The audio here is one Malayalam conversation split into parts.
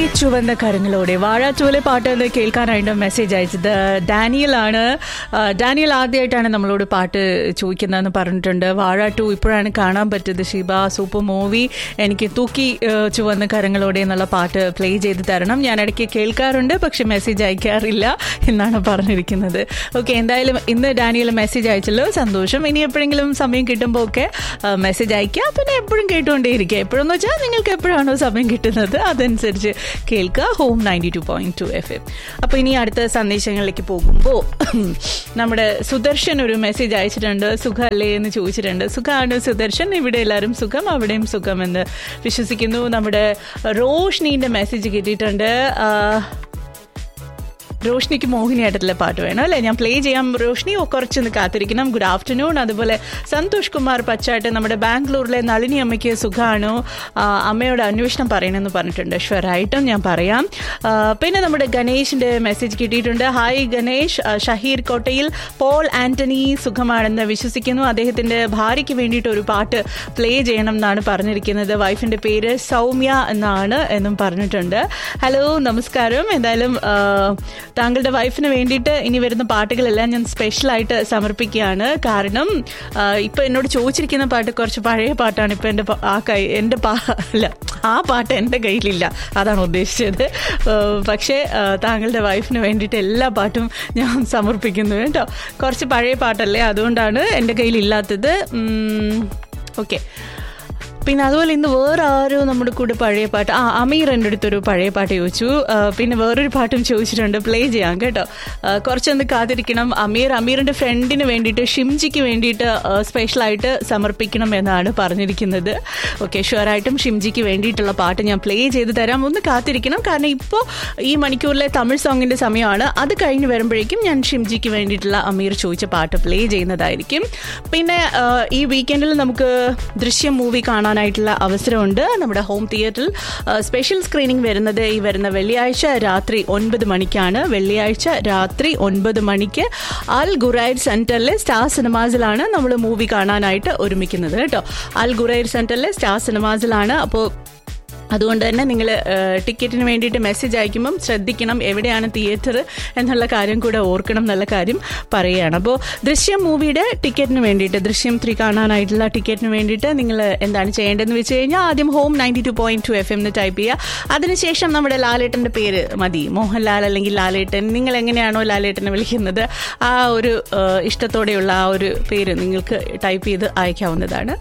ചുവന്ന കരങ്ങളോടെ വാഴ ടൂലെ പാട്ട് എന്ന് കേൾക്കാനായിട്ട് മെസ്സേജ് അയച്ചത് ഡാനിയലാണ്. ഡാനിയൽ ആദ്യമായിട്ടാണ് നമ്മളോട് പാട്ട് ചോദിക്കുന്നതെന്ന് പറഞ്ഞിട്ടുണ്ട്. വാഴ ടു ഇപ്പോഴാണ് കാണാൻ പറ്റിയത്. ഷിബ സൂപ്പർ മൂവി, എനിക്ക് തൂക്കി ചുവന്ന കരങ്ങളോടെ എന്നുള്ള പാട്ട് പ്ലേ ചെയ്ത് തരണം. ഞാൻ ഇടയ്ക്ക് കേൾക്കാറുണ്ട്, പക്ഷെ മെസ്സേജ് അയക്കാറില്ല എന്നാണ് പറഞ്ഞിരിക്കുന്നത്. ഓക്കെ, എന്തായാലും ഇന്ന് ഡാനിയൽ മെസ്സേജ് അയച്ചല്ലോ, സന്തോഷം. ഇനി എപ്പോഴെങ്കിലും സമയം കിട്ടുമ്പോൾ ഒക്കെ മെസ്സേജ് അയക്കുക. പിന്നെ എപ്പോഴും കേട്ടുകൊണ്ടേയിരിക്കുക. എപ്പോഴെന്ന് വെച്ചാൽ നിങ്ങൾക്ക് എപ്പോഴാണോ സമയം കിട്ടുന്നത് അതനുസരിച്ച് കേൾക്കുക. Home 92.2 FM. അപ്പോൾ ഇനി അടുത്ത സന്ദേശങ്ങളിലേക്ക് പോകുമ്പോൾ നമ്മുടെ സുദർശൻ ഒരു മെസ്സേജ് അയച്ചിട്ടുണ്ട്. സുഖമല്ലേ എന്ന് ചോദിച്ചിട്ടുണ്ട്. സുഖമാണ് സുദർശൻ, ഇവിടെ എല്ലാവരും സുഖം, അവിടെയും സുഖം എന്ന് വിശ്വസിക്കുന്നു. നമ്മുടെ റോഷ്നീൻ്റെ മെസ്സേജ് കിട്ടിയിട്ടുണ്ട്. റോഷ്നിക്ക് മോഹിനിയാട്ടത്തിലെ പാട്ട് വേണം അല്ലേ? ഞാൻ പ്ലേ ചെയ്യാം റോഷ്നി, കുറച്ചൊന്ന് കാത്തിരിക്കണം. Good afternoon. അതുപോലെ സന്തോഷ് കുമാർ പച്ചാട്ട്, നമ്മുടെ ബാംഗ്ലൂരിലെ നളിനി അമ്മയ്ക്ക് സുഖമാണോ, അമ്മയോട് അന്വേഷണം പറയണമെന്ന് പറഞ്ഞിട്ടുണ്ട്. ഷുവറായിട്ടും ഞാൻ പറയാം. പിന്നെ നമ്മുടെ ഗണേഷിൻ്റെ മെസ്സേജ് കിട്ടിയിട്ടുണ്ട്. ഹായ് ഗണേഷ്, ഷഹീർ കോട്ടയിൽ പോൾ ആൻ്റണി സുഖമാണെന്ന് വിശ്വസിക്കുന്നു. അദ്ദേഹത്തിൻ്റെ ഭാര്യയ്ക്ക് വേണ്ടിയിട്ട് ഒരു പാട്ട് പ്ലേ ചെയ്യണം എന്നാണ് പറഞ്ഞിരിക്കുന്നത്. വൈഫിൻ്റെ പേര് സൗമ്യ എന്നാണ് എന്നും പറഞ്ഞിട്ടുണ്ട്. ഹലോ, നമസ്കാരം. എന്തായാലും താങ്കളുടെ വൈഫിന് വേണ്ടിയിട്ട് ഇനി വരുന്ന പാട്ടുകളെല്ലാം ഞാൻ സ്പെഷ്യലായിട്ട് സമർപ്പിക്കുകയാണ്. കാരണം ഇപ്പം എന്നോട് ചോദിച്ചിരിക്കുന്ന പാട്ട് കുറച്ച് പഴയ പാട്ടാണ്. ഇപ്പം ആ പാട്ട് എൻ്റെ കയ്യിലില്ല, അതാണ് ഉദ്ദേശിച്ചത്. പക്ഷേ താങ്കളുടെ വൈഫിന് വേണ്ടിയിട്ട് എല്ലാ പാട്ടും ഞാൻ സമർപ്പിക്കുന്നു കേട്ടോ. കുറച്ച് പഴയ പാട്ടല്ലേ, അതുകൊണ്ടാണ് എൻ്റെ കയ്യിലില്ലാത്തത്. ഓക്കെ, പിന്നെ അതുപോലെ ഇന്ന് വേറെ ആരോ നമ്മുടെ കൂടെ പഴയ പാട്ട്, അമീർ എൻ്റെ അടുത്തൊരു പഴയ പാട്ട് ചോദിച്ചു. പിന്നെ വേറൊരു പാട്ടും ചോദിച്ചിട്ടുണ്ട്, പ്ലേ ചെയ്യാം കേട്ടോ. കുറച്ചൊന്ന് കാത്തിരിക്കണം. അമീറിൻ്റെ ഫ്രണ്ടിന് വേണ്ടിയിട്ട്, ഷിംജിക്ക് വേണ്ടിയിട്ട് സ്പെഷ്യലായിട്ട് സമർപ്പിക്കണം എന്നാണ് പറഞ്ഞിരിക്കുന്നത്. ഓക്കെ, ഷുവറായിട്ടും ഷിംജിക്ക് വേണ്ടിയിട്ടുള്ള പാട്ട് ഞാൻ പ്ലേ ചെയ്ത് തരാം. ഒന്ന് കാത്തിരിക്കണം, കാരണം ഇപ്പോൾ ഈ മണിക്കൂറിലെ തമിഴ് സോങ്ങിൻ്റെ സമയമാണ്. അത് കഴിഞ്ഞ് വരുമ്പോഴേക്കും ഞാൻ ഷിംജിക്ക് വേണ്ടിയിട്ടുള്ള അമീർ ചോദിച്ച പാട്ട് പ്ലേ ചെയ്യുന്നതായിരിക്കും. പിന്നെ ഈ വീക്കെൻഡിൽ നമുക്ക് ദൃശ്യം മൂവി കാണാൻ ായിട്ടുള്ള അവസരമുണ്ട്. നമ്മുടെ ഹോം തിയേറ്ററിൽ സ്പെഷ്യൽ സ്ക്രീനിങ് വരുന്നത് ഈ വരുന്ന വെള്ളിയാഴ്ച രാത്രി 9 മണിക്കാണ്. വെള്ളിയാഴ്ച രാത്രി 9 മണിക്ക് അൽ ഖുറൈർ സെന്ററിലെ സ്റ്റാർ സിനിമാസിലാണ് നമ്മൾ മൂവി കാണാനായിട്ട് ഒരുമിക്കുന്നത് കേട്ടോ. അൽ ഖുറൈർ സെന്ററിലെ സ്റ്റാർ സിനിമാസിലാണ്. അപ്പോൾ അതുകൊണ്ട് തന്നെ നിങ്ങൾ ടിക്കറ്റിന് വേണ്ടിയിട്ട് മെസ്സേജ് അയക്കുമ്പം ശ്രദ്ധിക്കണം, എവിടെയാണ് തിയേറ്റർ എന്നുള്ള കാര്യം കൂടെ ഓർക്കണം എന്നുള്ള കാര്യം പറയുകയാണ്. അപ്പോൾ ദൃശ്യം മൂവിയുടെ ടിക്കറ്റിന് വേണ്ടിയിട്ട്, ദൃശ്യം 3 കാണാനായിട്ടുള്ള ടിക്കറ്റിന് വേണ്ടിയിട്ട് നിങ്ങൾ എന്താണ് ചെയ്യേണ്ടതെന്ന് വെച്ച് കഴിഞ്ഞാൽ ആദ്യം ഹോം 92.2 FM എന്ന് ടൈപ്പ് ചെയ്യുക. അതിനുശേഷം നമ്മുടെ ലാലേട്ടൻ്റെ പേര് മതി, മോഹൻലാൽ അല്ലെങ്കിൽ ലാലേട്ടൻ, നിങ്ങൾ എങ്ങനെയാണോ ലാലേട്ടനെ വിളിക്കുന്നത് ആ ഒരു ഇഷ്ടത്തോടെയുള്ള ആ ഒരു പേര് നിങ്ങൾക്ക് ടൈപ്പ് ചെയ്ത് അയക്കാവുന്നതാണ്.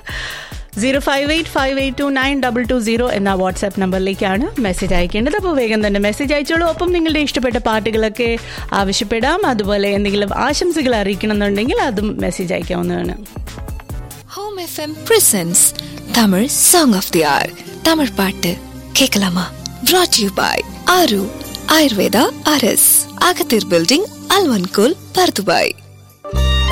0585829220 എന്ന വാട്സാപ്പ് നമ്പറിലേക്കാണ് മെസ്സേജ് അയക്കേണ്ടത്. അപ്പോൾ വേഗം തന്നെ മെസ്സേജ് അയച്ചോളൂ. ഒപ്പം നിങ്ങളുടെ ഇഷ്ടപ്പെട്ട പാട്ടുകളൊക്കെ ആവശ്യപ്പെടാം. അതുപോലെ എന്തെങ്കിലും ആശംസകൾ അറിയിക്കണം എന്നുണ്ടെങ്കിൽ അതും മെസ്സേജ് അയക്കാവുന്നതാണ്. Home FM presents Tamil song of the R. Tamil പാട്ട് കേൾക്കലാമാ. brought to you by ആരു ആയുർവേദ RS, അകത്തീർ ബിൽഡിംഗ്, അൽവൻകൂൽ, പർദുബായ്.